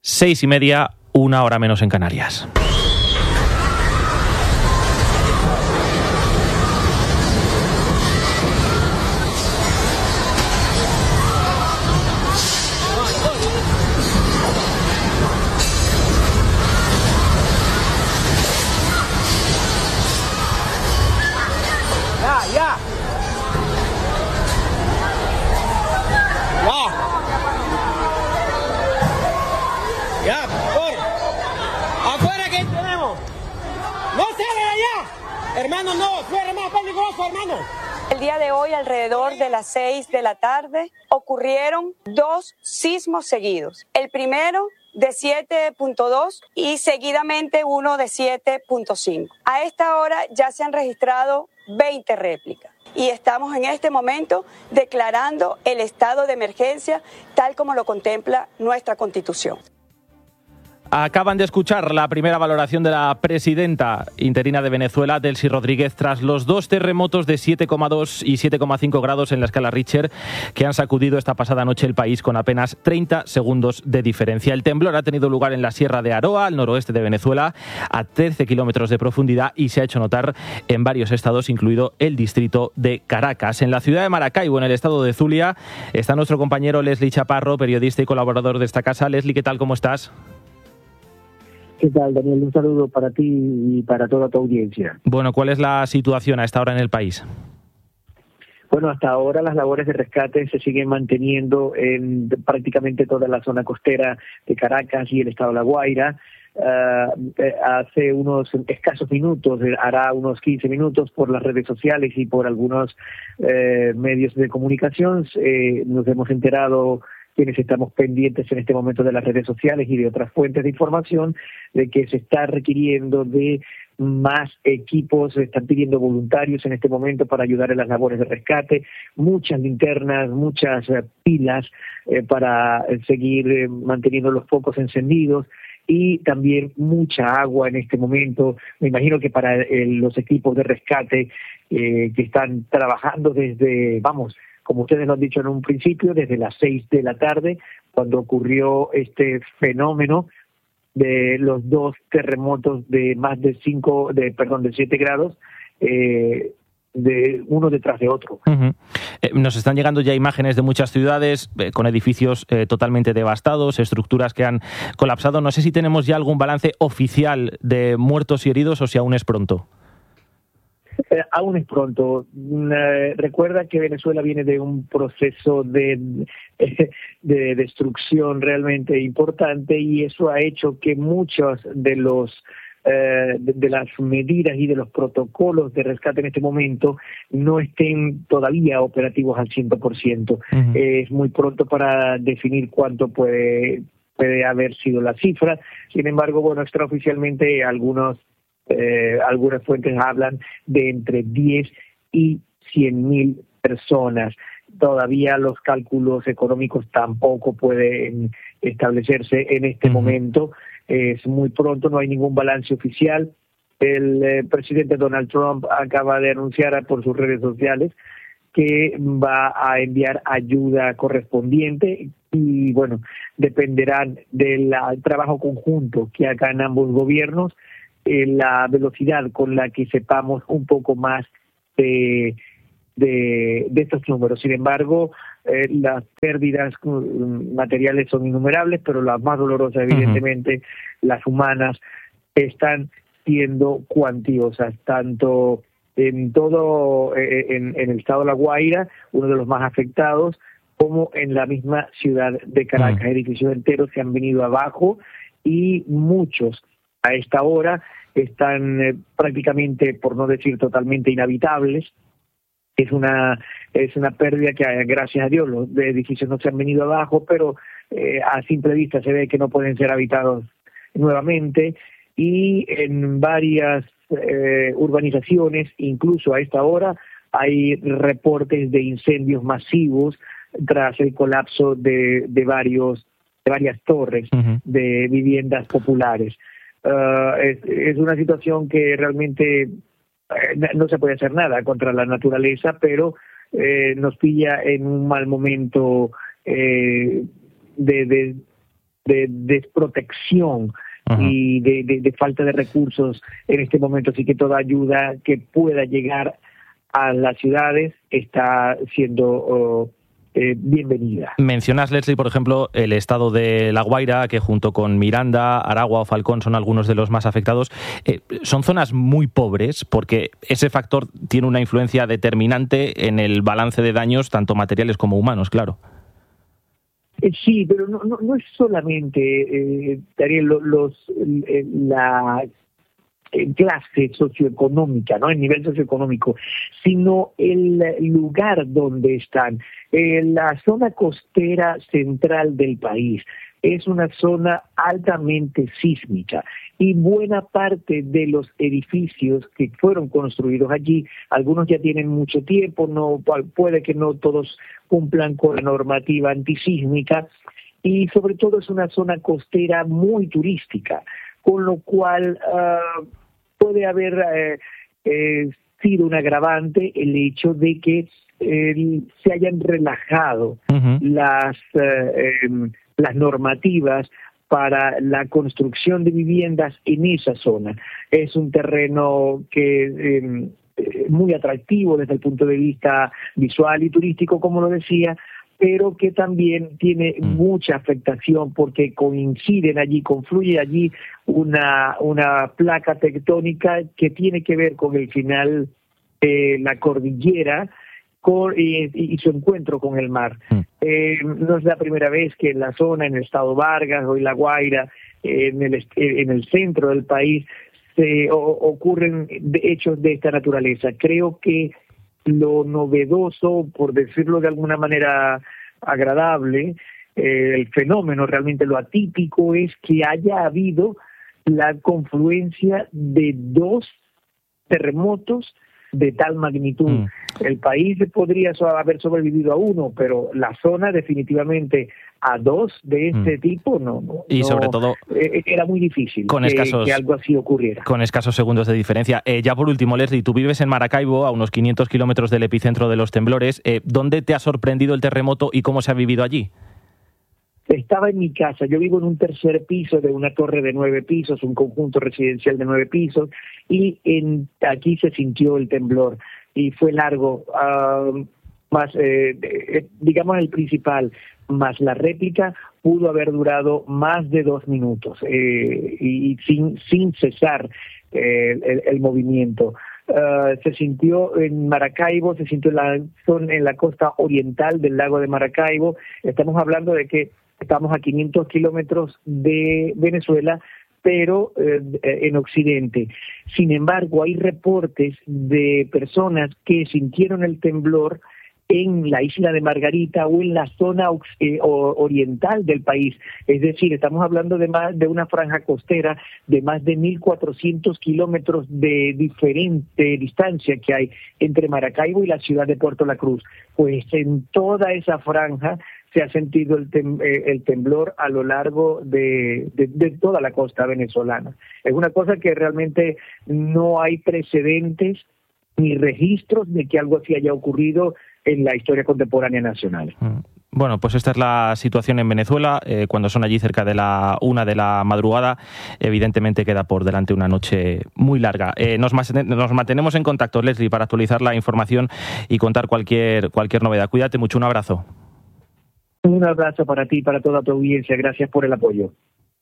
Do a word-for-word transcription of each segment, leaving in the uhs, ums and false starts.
Seis y media, una hora menos en Canarias. Ya, ya. Ya, por. Afuera que tenemos. No sale de allá. Hermano, no, fuera más peligroso, hermano. El día de hoy, alrededor de las seis de la tarde, ocurrieron dos sismos seguidos. El primero de siete punto dos y seguidamente uno de siete punto cinco. A esta hora ya se han registrado veinte réplicas. Y estamos en este momento declarando el estado de emergencia tal como lo contempla nuestra Constitución. Acaban de escuchar la primera valoración de la presidenta interina de Venezuela, Delcy Rodríguez, tras los dos terremotos de siete coma dos y siete coma cinco grados en la escala Richter que han sacudido esta pasada noche el país con apenas treinta segundos de diferencia. El temblor ha tenido lugar en la Sierra de Aroa, al noroeste de Venezuela, a trece kilómetros de profundidad y se ha hecho notar en varios estados, incluido el distrito de Caracas. En la ciudad de Maracaibo, en el estado de Zulia, está nuestro compañero Leslie Chaparro, periodista y colaborador de esta casa. Leslie, ¿qué tal? ¿Cómo estás? ¿Qué tal, Daniel? Un saludo para ti y para toda tu audiencia. Bueno, ¿cuál es la situación a esta hora en el país? Bueno, hasta ahora las labores de rescate se siguen manteniendo en prácticamente toda la zona costera de Caracas y el estado de La Guaira. Uh, hace unos escasos minutos, hará unos quince minutos, por las redes sociales y por algunos eh, medios de comunicación, eh, nos hemos enterado, quienes estamos pendientes en este momento de las redes sociales y de otras fuentes de información, de que se está requiriendo de más equipos, se están pidiendo voluntarios en este momento para ayudar en las labores de rescate, muchas linternas, muchas eh, pilas eh, para seguir eh, manteniendo los focos encendidos, y también mucha agua en este momento. Me imagino que para eh, los equipos de rescate eh, que están trabajando desde, vamos, como ustedes lo han dicho en un principio, desde las seis de la tarde, cuando ocurrió este fenómeno de los dos terremotos de más de cinco, de perdón, de siete grados, eh, de uno detrás de otro. Uh-huh. Eh, nos están llegando ya imágenes de muchas ciudades eh, con edificios eh, totalmente devastados, estructuras que han colapsado. No sé si tenemos ya algún balance oficial de muertos y heridos o si aún es pronto. Eh, aún es pronto. Eh, recuerda que Venezuela viene de un proceso de, de, de destrucción realmente importante, y eso ha hecho que muchos de los eh, de, de las medidas y de los protocolos de rescate en este momento no estén todavía operativos al cien por ciento. Uh-huh. Eh, es muy pronto para definir cuánto puede, puede haber sido la cifra. Sin embargo, bueno, extraoficialmente algunos Eh, algunas fuentes hablan de entre diez y cien mil personas. Todavía los cálculos económicos tampoco pueden establecerse en este uh-huh. momento. Es muy pronto, no hay ningún balance oficial. El eh, presidente Donald Trump acaba de anunciar por sus redes sociales que va a enviar ayuda correspondiente, y bueno, dependerán del trabajo conjunto que hagan ambos gobiernos, eh, la velocidad con la que sepamos un poco más de, de, de estos números. Sin embargo, eh, las pérdidas materiales son innumerables, pero las más dolorosas, evidentemente, uh-huh. las humanas, están siendo cuantiosas, tanto en todo, eh, en, en el estado de La Guaira, uno de los más afectados, como en la misma ciudad de Caracas. Uh-huh. Edificios enteros se han venido abajo, y muchos a esta hora están eh, prácticamente, por no decir totalmente, inhabitables. Es una es una pérdida que, gracias a Dios, los edificios no se han venido abajo, pero eh, a simple vista se ve que no pueden ser habitados nuevamente, y en varias eh, urbanizaciones, incluso a esta hora, hay reportes de incendios masivos tras el colapso de, de varios de varias torres uh-huh. de viviendas populares. Uh, es, es una situación que realmente eh, no se puede hacer nada contra la naturaleza, pero eh, nos pilla en un mal momento eh, de, de, de desprotección uh-huh. y de, de, de falta de recursos en este momento. Así que toda ayuda que pueda llegar a las ciudades está siendo uh, eh, bienvenida. Mencionas, Leslie, por ejemplo, el estado de La Guaira, que junto con Miranda, Aragua o Falcón son algunos de los más afectados. Eh, son zonas muy pobres porque ese factor tiene una influencia determinante en el balance de daños, tanto materiales como humanos, claro. Eh, sí, pero no, no, no es solamente, eh, Daniel, los, los, eh, la clase socioeconómica, ¿no? El nivel socioeconómico, sino el lugar donde están. Eh, la zona costera central del país es una zona altamente sísmica y buena parte de los edificios que fueron construidos allí, algunos ya tienen mucho tiempo, no puede que no todos cumplan con la normativa antisísmica, y sobre todo es una zona costera muy turística, con lo cual uh, puede haber eh, eh, sido un agravante el hecho de que eh, se hayan relajado uh-huh. las, eh, eh, las normativas para la construcción de viviendas en esa zona. Es un terreno que eh, muy atractivo desde el punto de vista visual y turístico, como lo decía, pero que también tiene mucha afectación porque coinciden allí, confluye allí una, una placa tectónica que tiene que ver con el final de eh, la cordillera con, y, y su encuentro con el mar. Mm. Eh, no es la primera vez que en la zona, en el estado Vargas o en La Guaira, eh, en, el, en el centro del país, se o, ocurren hechos de esta naturaleza. Creo que lo novedoso, por decirlo de alguna manera agradable, eh, el fenómeno, realmente lo atípico, es que haya habido la confluencia de dos terremotos de tal magnitud. Mm. El país podría haber sobrevivido a uno, pero la zona definitivamente a dos de este mm. tipo no, no. Y sobre no, todo eh, era muy difícil con que, escasos, que algo así ocurriera. Con escasos segundos de diferencia. Eh, ya por último, Leslie, tú vives en Maracaibo, a unos quinientos kilómetros del epicentro de los temblores. Eh, ¿Dónde te ha sorprendido el terremoto y cómo se ha vivido allí? Estaba en mi casa, yo vivo en un tercer piso de una torre de nueve pisos, un conjunto residencial de nueve pisos, y en, aquí se sintió el temblor, y fue largo, uh, más, eh, eh, digamos el principal, más la réplica, pudo haber durado más de dos minutos, eh, y, y sin, sin cesar eh, el, el movimiento. Uh, se sintió en Maracaibo, se sintió en la, en la costa oriental del lago de Maracaibo. Estamos hablando de que estamos a quinientos kilómetros de Venezuela, pero eh, en Occidente. Sin embargo, hay reportes de personas que sintieron el temblor en la isla de Margarita o en la zona eh, oriental del país. Es decir, estamos hablando de más de una franja costera de más de mil cuatrocientos kilómetros de diferente distancia que hay entre Maracaibo y la ciudad de Puerto La Cruz. Pues en toda esa franja se ha sentido el, tem eh, el temblor a lo largo de, de, de toda la costa venezolana. Es una cosa que realmente no hay precedentes ni registros de que algo así haya ocurrido en la historia contemporánea nacional. Bueno, pues esta es la situación en Venezuela. Eh, cuando son allí cerca de la una de la madrugada, evidentemente queda por delante una noche muy larga. Eh, nos, nos mantenemos en contacto, Leslie, para actualizar la información y contar cualquier, cualquier novedad. Cuídate mucho, un abrazo. Un abrazo para ti y para toda tu audiencia. Gracias por el apoyo.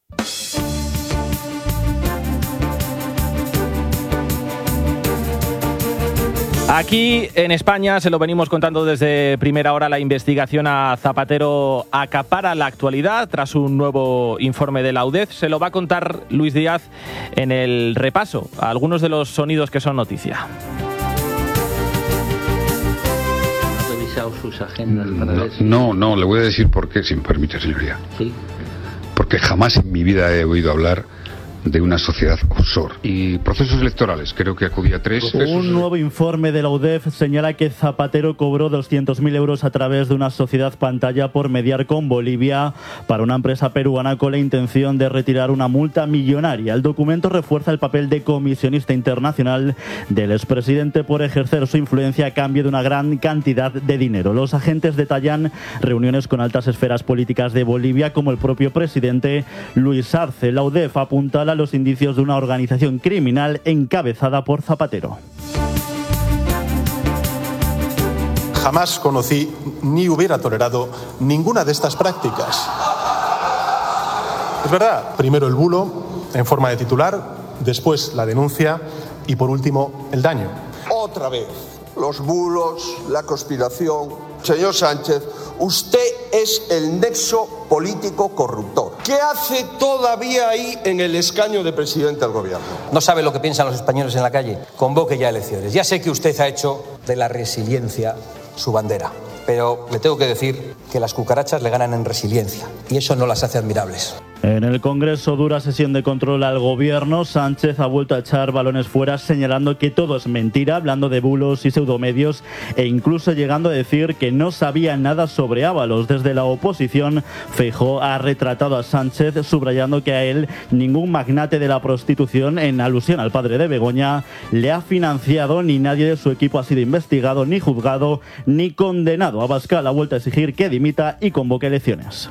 Aquí en España, se lo venimos contando desde primera hora, la investigación a Zapatero acapara la actualidad tras un nuevo informe de la U D E Z. Se lo va a contar Luis Díaz en el repaso a algunos de los sonidos que son noticia. ¿Ha revisado sus agendas para no, ver si... no, no, le voy a decir por qué, si me permite, señoría. Sí. Porque jamás en mi vida he oído hablar de una sociedad offshore. Y procesos electorales, creo que acudía a tres. Un nuevo informe de la U D E F señala que Zapatero cobró doscientos mil euros a través de una sociedad pantalla por mediar con Bolivia para una empresa peruana con la intención de retirar una multa millonaria. El documento refuerza el papel de comisionista internacional del expresidente por ejercer su influencia a cambio de una gran cantidad de dinero. Los agentes detallan reuniones con altas esferas políticas de Bolivia, como el propio presidente Luis Arce. La U D E F apuntala a los indicios de una organización criminal encabezada por Zapatero. Jamás conocí ni hubiera tolerado ninguna de estas prácticas. Es verdad, primero el bulo en forma de titular, después la denuncia y por último el daño. Otra vez, los bulos, la conspiración. Señor Sánchez, usted es el nexo político corruptor. ¿Qué hace todavía ahí en el escaño de presidente del gobierno? No sabe lo que piensan los españoles en la calle. Convoque ya elecciones. Ya sé que usted ha hecho de la resiliencia su bandera, pero le tengo que decir que las cucarachas le ganan en resiliencia y eso no las hace admirables. En el Congreso, dura sesión de control al gobierno. Sánchez ha vuelto a echar balones fuera, señalando que todo es mentira, hablando de bulos y pseudomedios e incluso llegando a decir que no sabía nada sobre Ábalos. Desde la oposición, Feijóo ha retratado a Sánchez, subrayando que a él ningún magnate de la prostitución, en alusión al padre de Begoña, le ha financiado, ni nadie de su equipo ha sido investigado, ni juzgado, ni condenado. Abascal ha vuelto a exigir que dimita y convoque elecciones.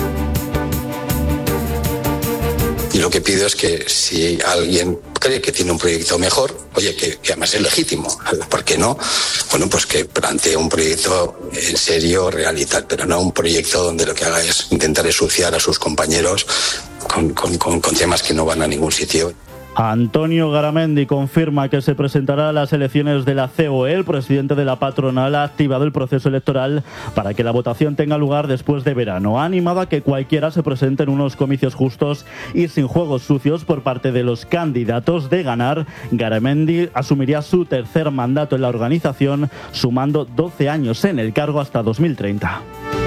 Y lo que pido es que si alguien cree que tiene un proyecto mejor, oye, que, que además es legítimo, ¿por qué no? Bueno, pues que plantee un proyecto en serio, real y tal, pero no un proyecto donde lo que haga es intentar ensuciar a sus compañeros con, con, con, con temas que no van a ningún sitio. Antonio Garamendi confirma que se presentará a las elecciones de la C O E. El presidente de la patronal ha activado el proceso electoral para que la votación tenga lugar después de verano. Ha animado a que cualquiera se presente en unos comicios justos y sin juegos sucios por parte de los candidatos. De ganar, Garamendi asumiría su tercer mandato en la organización, sumando doce años en el cargo hasta dos mil treinta.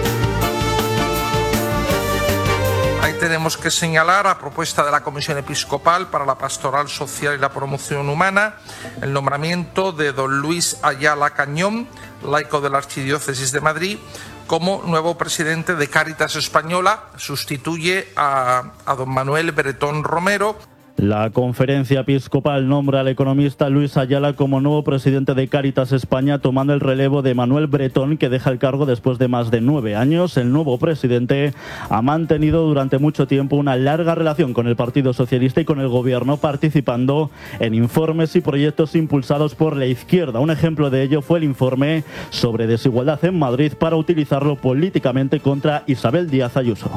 Ahí tenemos que señalar, a propuesta de la Comisión Episcopal para la Pastoral Social y la Promoción Humana, el nombramiento de don Luis Ayala Cañón, laico de la Archidiócesis de Madrid, como nuevo presidente de Cáritas Española. Sustituye a, a don Manuel Bretón Romero. La Conferencia Episcopal nombra al economista Luis Ayala como nuevo presidente de Cáritas España, tomando el relevo de Manuel Bretón, que deja el cargo después de más de nueve años. El nuevo presidente ha mantenido durante mucho tiempo una larga relación con el Partido Socialista y con el Gobierno, participando en informes y proyectos impulsados por la izquierda. Un ejemplo de ello fue el informe sobre desigualdad en Madrid, para utilizarlo políticamente contra Isabel Díaz Ayuso.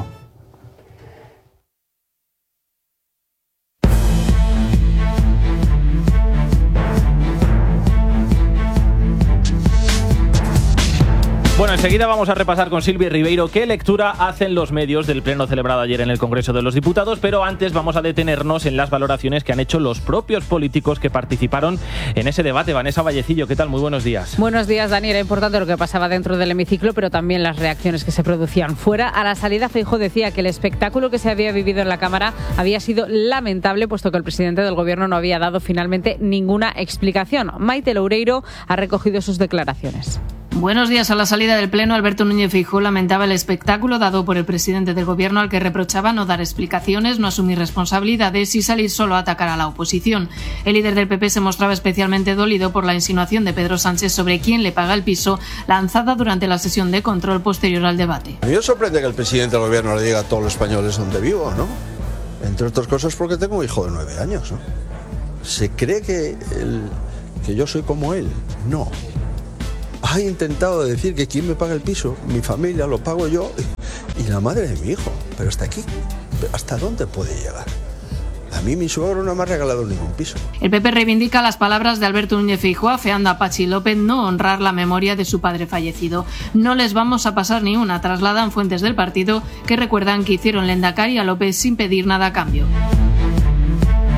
Bueno, enseguida vamos a repasar con Silvia Ribeiro qué lectura hacen los medios del pleno celebrado ayer en el Congreso de los Diputados, pero antes vamos a detenernos en las valoraciones que han hecho los propios políticos que participaron en ese debate. Vanessa Vallecillo, ¿qué tal? Muy buenos días. Buenos días, Dani. Era importante lo que pasaba dentro del hemiciclo, pero también las reacciones que se producían fuera. A la salida, Feijóo decía que el espectáculo que se había vivido en la Cámara había sido lamentable, puesto que el presidente del Gobierno no había dado finalmente ninguna explicación. Maite Loureiro ha recogido sus declaraciones. Buenos días. A la salida del Pleno, Alberto Núñez Feijóo lamentaba el espectáculo dado por el presidente del Gobierno, al que reprochaba no dar explicaciones, no asumir responsabilidades y salir solo a atacar a la oposición. El líder del P P se mostraba especialmente dolido por la insinuación de Pedro Sánchez sobre quién le paga el piso, lanzada durante la sesión de control posterior al debate. A mí me sorprende que el presidente del Gobierno le diga a todos los españoles dónde vivo, ¿no? Entre otras cosas porque tengo un hijo de nueve años, ¿no? ¿Se cree que, el, que yo soy como él? No. Ha intentado decir que quién me paga el piso, mi familia, lo pago yo y la madre de mi hijo. Pero hasta aquí, ¿hasta dónde puede llegar? A mí mi suegro no me ha regalado ningún piso. El P P reivindica las palabras de Alberto Núñez Feijóo, afeando a Patxi López no honrar la memoria de su padre fallecido. No les vamos a pasar ni una, trasladan fuentes del partido que recuerdan que hicieron lehendakari a López sin pedir nada a cambio.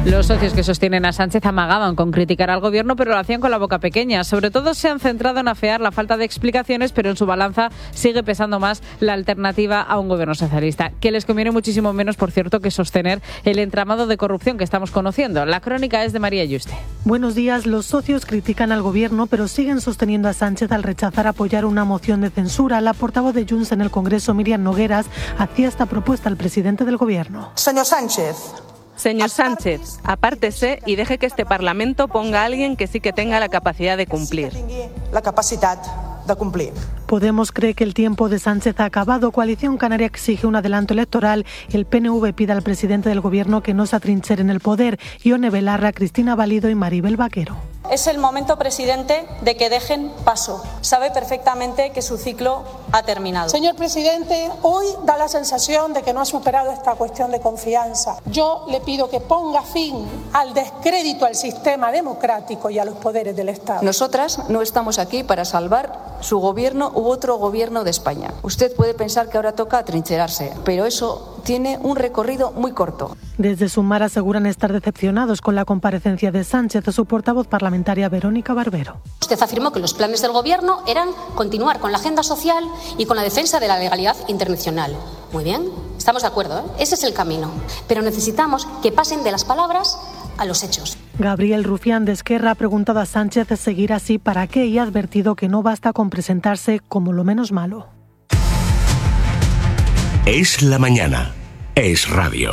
Los socios que sostienen a Sánchez amagaban con criticar al gobierno, pero lo hacían con la boca pequeña. Sobre todo se han centrado en afear la falta de explicaciones, pero en su balanza sigue pesando más la alternativa a un gobierno socialista, que les conviene muchísimo menos, por cierto, que sostener el entramado de corrupción que estamos conociendo. La crónica es de María Yuste. Buenos días. Los socios critican al gobierno, pero siguen sosteniendo a Sánchez al rechazar apoyar una moción de censura. La portavoz de Junts en el Congreso, Míriam Nogueras, hacía esta propuesta al presidente del gobierno. Señor Sánchez. Señor Sánchez, apártese y deje que este Parlamento ponga a alguien que sí que tenga la capacidad de cumplir. La capacidad de cumplir. Podemos cree que el tiempo de Sánchez ha acabado. Coalición Canaria exige un adelanto electoral. El P N V pide al presidente del gobierno que no se atrinchera en el poder. Ione Belarra, Cristina Valido y Maribel Vaquero. Es el momento, presidente, de que dejen paso. Sabe perfectamente que su ciclo ha terminado. Señor presidente, hoy da la sensación de que no ha superado esta cuestión de confianza. Yo le pido que ponga fin al descrédito al sistema democrático y a los poderes del Estado. Nosotras no estamos aquí para salvar su gobierno u otro gobierno de España. Usted puede pensar que ahora toca atrincherarse, pero eso tiene un recorrido muy corto. Desde Sumar aseguran estar decepcionados con la comparecencia de Sánchez. Su portavoz parlamentaria, Verónica Barbero. Usted afirmó que los planes del gobierno eran continuar con la agenda social y con la defensa de la legalidad internacional. Muy bien, estamos de acuerdo, ¿eh? Ese es el camino. Pero necesitamos que pasen de las palabras a los hechos. Gabriel Rufián de Esquerra ha preguntado a Sánchez seguir así para qué y ha advertido que no basta con presentarse como lo menos malo. Es la mañana. Es radio.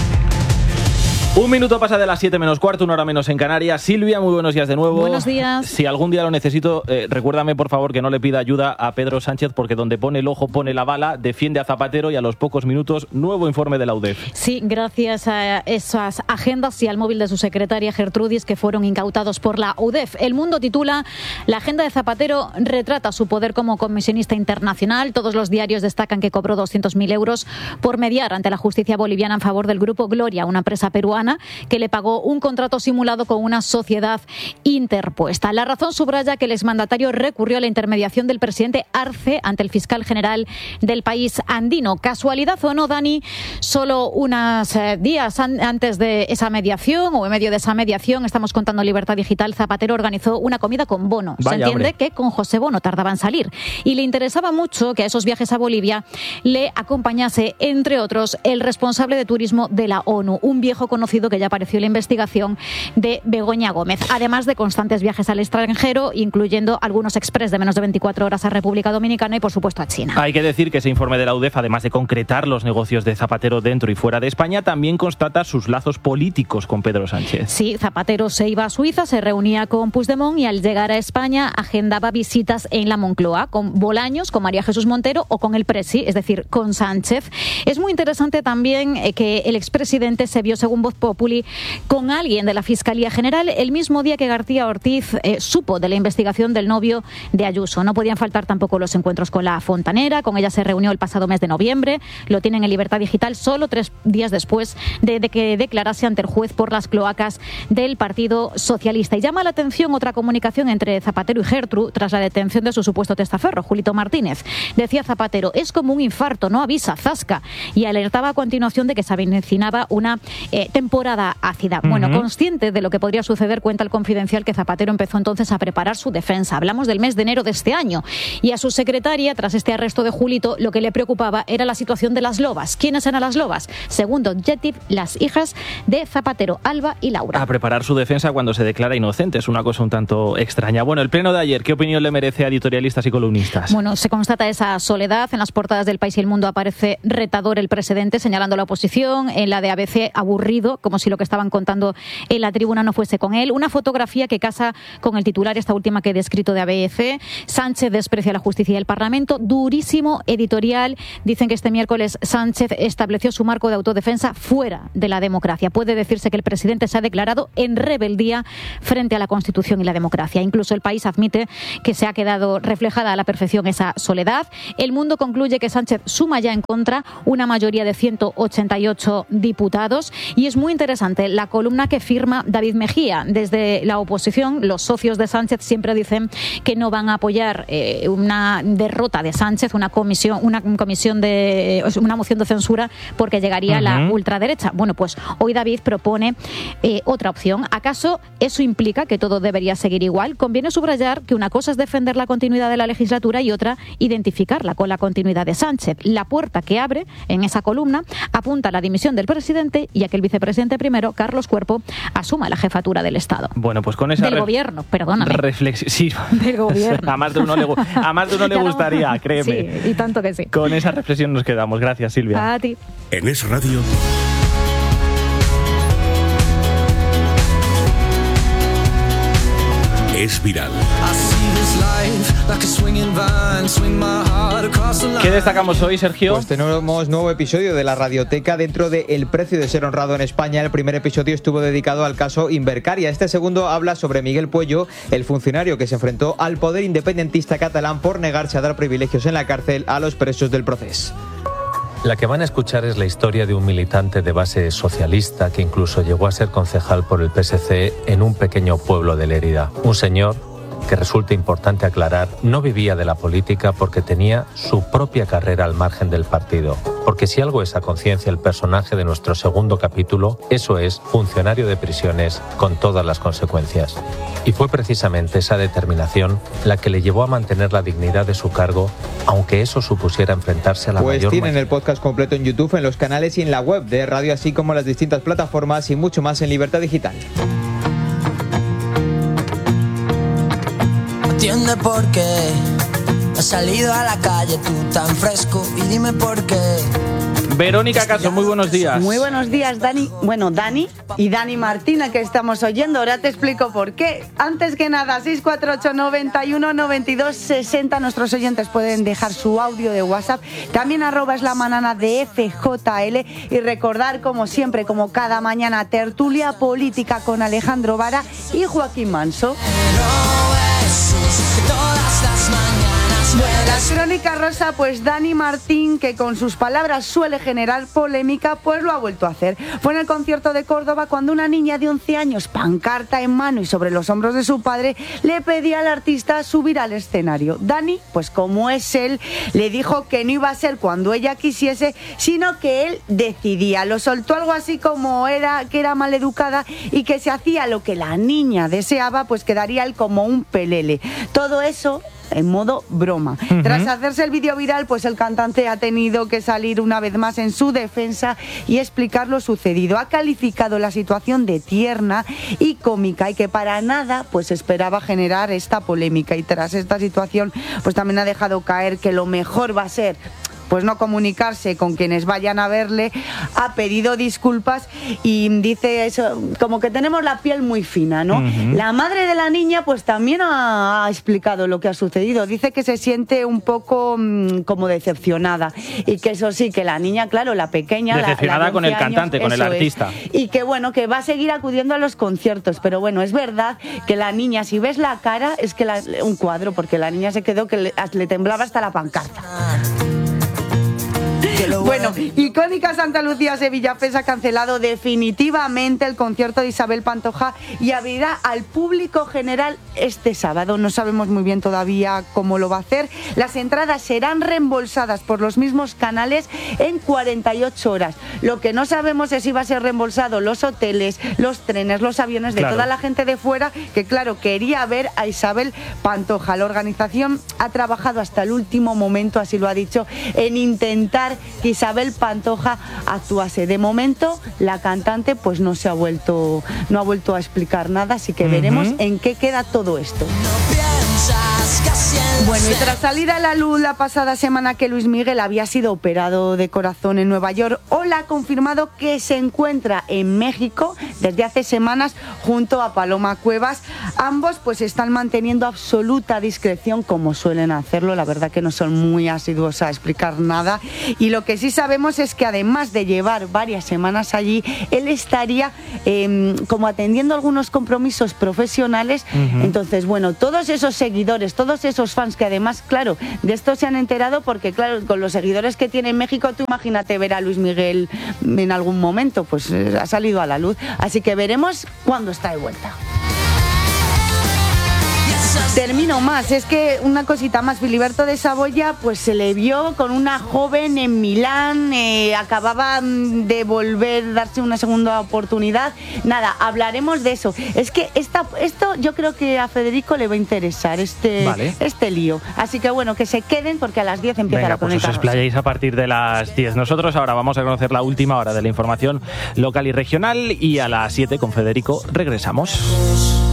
Un minuto pasa de las siete menos cuarto, una hora menos en Canarias. Silvia, muy buenos días de nuevo. Buenos días. Si algún día lo necesito, eh, recuérdame por favor que no le pida ayuda a Pedro Sánchez, porque donde pone el ojo pone la bala, defiende a Zapatero y a los pocos minutos, nuevo informe de la U D E F. Sí, gracias a esas agendas y al móvil de su secretaria Gertrudis, que fueron incautados por la U D E F. El Mundo titula: la agenda de Zapatero retrata su poder como comisionista internacional. Todos los diarios destacan que cobró doscientos mil euros por mediar ante la justicia boliviana en favor del Grupo Gloria, una empresa peruana que le pagó un contrato simulado con una sociedad interpuesta. La Razón subraya que el exmandatario recurrió a la intermediación del presidente Arce ante el fiscal general del país andino. ¿Casualidad o no, Dani? Solo unos eh, días an- antes de esa mediación o en medio de esa mediación, estamos contando Libertad Digital, Zapatero organizó una comida con Bono. Vaya, Se entiende hombre. que con José Bono tardaba en salir. Y le interesaba mucho que a esos viajes a Bolivia le acompañase, entre otros, el responsable de turismo de la ONU, un viejo conocido que ya apareció en la investigación de Begoña Gómez, además de constantes viajes al extranjero, incluyendo algunos express de menos de veinticuatro horas a República Dominicana y, por supuesto, a China. Hay que decir que ese informe de la U D E F, además de concretar los negocios de Zapatero dentro y fuera de España, también constata sus lazos políticos con Pedro Sánchez. Sí, Zapatero se iba a Suiza, se reunía con Puigdemont y al llegar a España agendaba visitas en la Moncloa con Bolaños, con María Jesús Montero o con el Presi, es decir, con Sánchez. Es muy interesante también eh, que el expresidente se vio, según Voz Populi, con alguien de la Fiscalía General el mismo día que García Ortiz eh, supo de la investigación del novio de Ayuso. No podían faltar tampoco los encuentros con la Fontanera, con ella se reunió el pasado mes de noviembre, lo tienen en Libertad Digital solo tres días después de, de que declarase ante el juez por las cloacas del Partido Socialista. Y llama la atención otra comunicación entre Zapatero y Gertrude tras la detención de su supuesto testaferro, Julito Martínez. Decía Zapatero: es como un infarto, no avisa, zasca, y alertaba a continuación de que se avecinaba una eh, temporada ácida. Uh-huh. Bueno, consciente de lo que podría suceder, cuenta el Confidencial que Zapatero empezó entonces a preparar su defensa. Hablamos del mes de enero de este año. Y a su secretaria, tras este arresto de Julito, lo que le preocupaba era la situación de las lobas. ¿Quiénes eran las lobas? Segundo Objective, las hijas de Zapatero, Alba y Laura. A preparar su defensa cuando se declara inocente. Es una cosa un tanto extraña. Bueno, el pleno de ayer, ¿qué opinión le merece a editorialistas y columnistas? Bueno, se constata esa soledad. En las portadas del País y El Mundo aparece retador el presidente, señalando a la oposición. En la de A B C, aburrido, como si lo que estaban contando en la tribuna no fuese con él. Una fotografía que casa con el titular, esta última que he descrito, de A B C. Sánchez desprecia la justicia y el Parlamento. Durísimo editorial. Dicen que este miércoles Sánchez estableció su marco de autodefensa fuera de la democracia. Puede decirse que el presidente se ha declarado en rebeldía frente a la Constitución y la democracia. Incluso El País admite que se ha quedado reflejada a la perfección esa soledad. El Mundo concluye que Sánchez suma ya en contra una mayoría de ciento ochenta y ocho diputados y es muy muy interesante la columna que firma David Mejía. Desde la oposición, los socios de Sánchez siempre dicen que no van a apoyar eh, una derrota de Sánchez, una comisión, una comisión de una moción de censura, porque llegaría uh-huh. la ultraderecha. Bueno, pues hoy David propone eh, otra opción. ¿Acaso eso implica que todo debería seguir igual? Conviene subrayar que una cosa es defender la continuidad de la legislatura y otra identificarla con la continuidad de Sánchez. La puerta que abre en esa columna apunta a la dimisión del presidente y a que el vicepresidente primero, Carlos Cuerpo, asuma la jefatura del Estado. Bueno, pues con esa del gobierno, perdóname. Reflexión, sí. Del gobierno. A más de uno le, a más de uno le gustaría, créeme. Sí, y tanto que sí. Con esa reflexión nos quedamos. Gracias, Silvia. A ti. En Es Radio. Es viral. ¿Qué destacamos hoy, Sergio? Pues tenemos nuevo episodio de la Radioteca dentro de El precio de ser honrado en España. El primer episodio estuvo dedicado al caso Invercaria. Este segundo habla sobre Miguel Puello, el funcionario que se enfrentó al poder independentista catalán por negarse a dar privilegios en la cárcel a los presos del Procés. La que van a escuchar es la historia de un militante de base socialista que incluso llegó a ser concejal por el P S C en un pequeño pueblo de Lérida. Un señor que, resulta importante aclarar, no vivía de la política porque tenía su propia carrera al margen del partido. Porque si algo es a conciencia el personaje de nuestro segundo capítulo, eso es funcionario de prisiones con todas las consecuencias. Y fue precisamente esa determinación la que le llevó a mantener la dignidad de su cargo, aunque eso supusiera enfrentarse a la pues mayor... Pues tienen el podcast completo en YouTube, en los canales y en la web de Radio, así como en las distintas plataformas y mucho más en Libertad Digital. Entiende por qué has salido a la calle tú tan fresco y dime por qué. Verónica Caso, muy buenos días. Muy buenos días, Dani. Bueno, Dani y Dani Martina, que estamos oyendo. Ahora te explico por qué. Antes que nada, seis cuatro ocho, noventa y uno, noventa y dos, sesenta. Nuestros oyentes pueden dejar su audio de WhatsApp. También arroba es la manana de F J L. Y recordar, como siempre, como cada mañana, tertulia política con Alejandro Vara y Joaquín Manso. Todas las mañanas. Bueno, la crónica rosa, pues Dani Martín, que con sus palabras suele generar polémica, pues lo ha vuelto a hacer. Fue en el concierto de Córdoba cuando una niña de once años, pancarta en mano y sobre los hombros de su padre, le pedía al artista subir al escenario. Dani, pues como es él, le dijo que no iba a ser cuando ella quisiese, sino que él decidía. Lo soltó algo así como era, que era maleducada y que si hacía lo que la niña deseaba, pues quedaría él como un pelele. Todo eso en modo broma. Uh-huh. Tras hacerse el vídeo viral, pues el cantante ha tenido que salir una vez más en su defensa y explicar lo sucedido. Ha calificado la situación de tierna y cómica y que para nada pues esperaba generar esta polémica, y tras esta situación pues también ha dejado caer que lo mejor va a ser pues no comunicarse con quienes vayan a verle. Ha pedido disculpas y dice eso, como que tenemos la piel muy fina, ¿no? Uh-huh. La madre de la niña pues también ha, ha explicado lo que ha sucedido. Dice que se siente un poco mmm, como decepcionada y que eso sí, que la niña, claro, la pequeña... Decepcionada la, la con el cantante, años, con el artista. Es. Y que bueno, que va a seguir acudiendo a los conciertos, pero bueno, es verdad que la niña, si ves la cara, es que la, un cuadro, porque la niña se quedó que le, le temblaba hasta la pancarta. Bueno, icónica Santa Lucía Sevilla Fest ha cancelado definitivamente el concierto de Isabel Pantoja y abrirá al público general este sábado. No sabemos muy bien todavía cómo lo va a hacer. Las entradas serán reembolsadas por los mismos canales en cuarenta y ocho horas. Lo que no sabemos es si va a ser reembolsado los hoteles, los trenes, los aviones de claro. toda la gente de fuera que, claro, quería ver a Isabel Pantoja. La organización ha trabajado hasta el último momento, así lo ha dicho, en intentar que Isabel Pantoja actuase. De momento, la cantante pues no se ha vuelto, no ha vuelto a explicar nada, así que uh-huh. veremos en qué queda todo esto. Bueno, y tras salir a la luz la pasada semana que Luis Miguel había sido operado de corazón en Nueva York, Ola ha confirmado que se encuentra en México desde hace semanas junto a Paloma Cuevas. Ambos pues están manteniendo absoluta discreción, como suelen hacerlo. La verdad que no son muy asiduos a explicar nada. Y lo que sí sabemos es que además de llevar varias semanas allí, él estaría eh, como atendiendo algunos compromisos profesionales. Uh-huh. Entonces, bueno, todos esos seguidores, todos esos fans que además, claro, de esto se han enterado porque, claro, con los seguidores que tiene en México, tú imagínate ver a Luis Miguel en algún momento, pues eh, ha salido a la luz. Así que veremos cuándo está de vuelta. Termino más, es que una cosita más, Filiberto de Saboya pues se le vio con una joven en Milán, eh, acababa de volver, darse una segunda oportunidad. Nada, hablaremos de eso. Es que esta, esto yo creo que a Federico le va a interesar, este, vale. este lío. Así que bueno, que se queden porque a las diez empieza Venga, la pues Crónica os explayáis a partir de las diez. Nosotros ahora vamos a conocer la última hora de la información local y regional y a las siete con Federico regresamos.